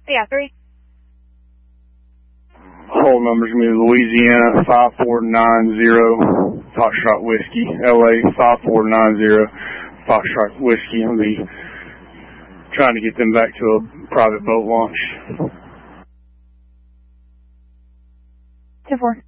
Yeah, 3. Whole number's going to be Louisiana 5490 Foxtrot Whiskey, LA 5490 Foxtrot Whiskey. I'm going to be trying to get them back to a private boat launch. 2-4.